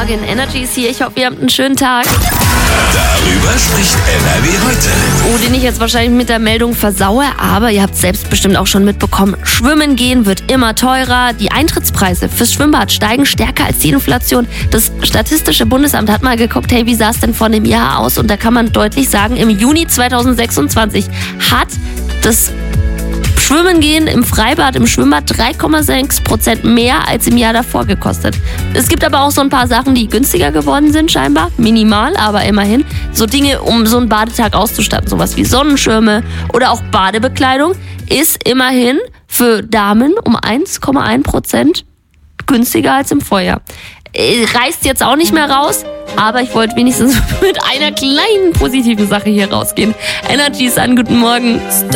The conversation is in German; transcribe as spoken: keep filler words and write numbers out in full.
Morgen. Energy ist hier. Ich hoffe, ihr habt einen schönen Tag. Darüber spricht N R W heute. Oh, den ich jetzt wahrscheinlich mit der Meldung versaue, aber ihr habt selbst bestimmt auch schon mitbekommen. Schwimmen gehen wird immer teurer. Die Eintrittspreise fürs Schwimmbad steigen stärker als die Inflation. Das Statistische Bundesamt hat mal geguckt, hey, wie sah es denn vor einem Jahr aus? Und da kann man deutlich sagen, im Juni zweitausendsechsundzwanzig hat das Schwimmen gehen im Freibad, im Schwimmbad drei Komma sechs Prozent mehr als im Jahr davor gekostet. Es gibt aber auch so ein paar Sachen, die günstiger geworden sind scheinbar. Minimal, aber immerhin. So Dinge, um so einen Badetag auszustatten. Sowas wie Sonnenschirme oder auch Badebekleidung ist immerhin für Damen um eins Komma eins Prozent günstiger als im Vorjahr. Reißt jetzt auch nicht mehr raus, aber ich wollte wenigstens mit einer kleinen positiven Sache hier rausgehen. Energy ist an, guten Morgen.